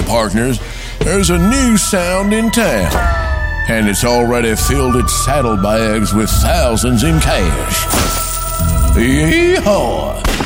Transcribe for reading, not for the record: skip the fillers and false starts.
partners, there's a new sound in town, and it's already filled its saddlebags with thousands in cash. Yeehaw!